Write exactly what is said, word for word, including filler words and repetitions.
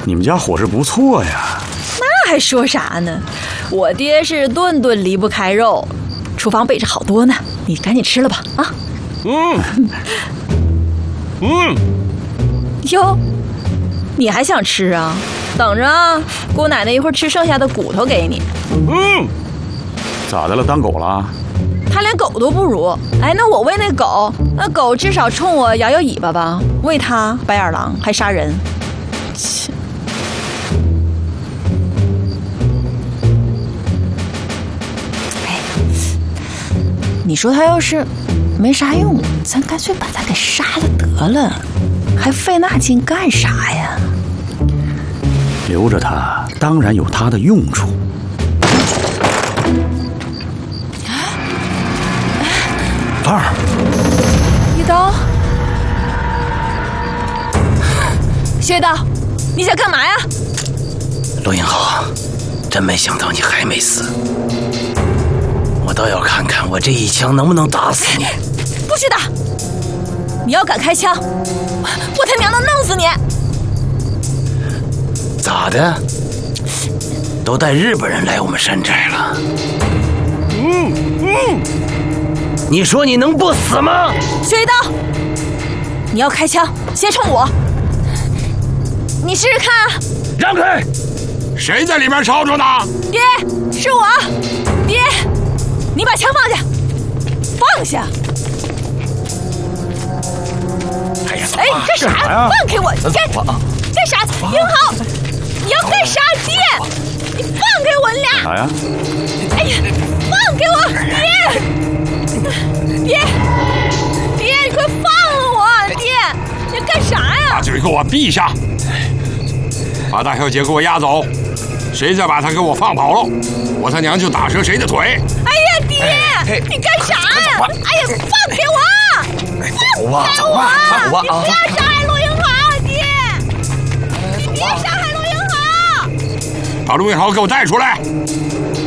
你们家伙食不错呀。 那还说啥呢？我爹是顿顿离不开肉，厨房备着好多呢。你赶紧吃了吧，啊！ 嗯嗯。 哟，你还想吃啊？等着啊，姑奶奶一会儿吃剩下的骨头给你。 嗯。 咋的了？当狗了？ 他连狗都不如。哎，那我喂那狗，那狗至少冲我摇摇尾巴吧。喂它，白眼狼还杀人。切！哎，你说他要是没啥用，咱干脆把他给杀了得了，还费那劲干啥呀？ 留着他，当然有他的用处。二， 一刀，薛刀，你想干嘛呀？ 罗英豪，真没想到你还没死，我倒要看看我这一枪能不能打死你。 不许打！你要敢开枪，我他娘的弄死你！ 咋的？都带日本人来我们山寨了？ 嗯嗯。 你说你能不死吗？ 薛一刀，你要开枪，先冲我。你试试看啊！ 让开！ 谁在里面吵吵呢？ 爹，是我。爹，你把枪放下，放下！ 哎呀， 哎，干啥呀？放开我！干干啥？英豪，你要干啥？爹，你放开我，你俩！ 啥呀？ 哎呀，放开我！爹！爹，爹，你快放了我！爹，你干啥呀？ 把嘴给我闭下！把大小姐给我押走，谁再把她给我放跑了，我他娘就打折谁的腿！ 哎呀，爹，你干啥呀？哎呀，放开我！放开我！ 走吧， 你不要杀害陆英豪，爹！你别杀害陆英豪！ 把陆英豪给我带出来！